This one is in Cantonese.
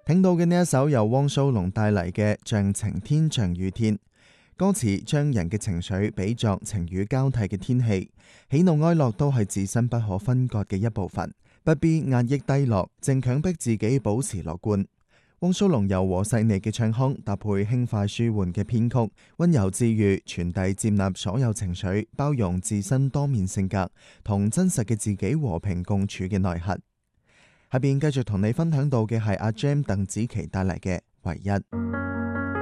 聽到嘅呢一首由汪蘇泷帶嚟嘅像晴天像雨天，歌詞將人嘅情緒比作晴雨交替嘅天氣，喜怒哀樂都係自身不可分割嘅一部分，不必壓抑低落，淨強迫自己保持樂觀。汪蘇泷柔和細膩嘅唱腔搭配輕快舒緩嘅編曲，溫柔治愈，傳遞接納所有情緒，包容自身多面性格，同真實嘅自己和平共處嘅內核。下邊繼續同你分享到嘅係阿 Jam 鄧紫棋帶嚟嘅唯一。